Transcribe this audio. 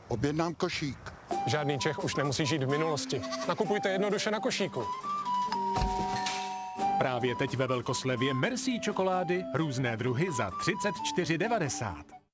Objednám košík. Žádný Čech už nemusí žít v minulosti. Nakupujte jednoduše na košíku. Právě teď ve velkoslevě Merci čokolády, různé druhy za 34,90.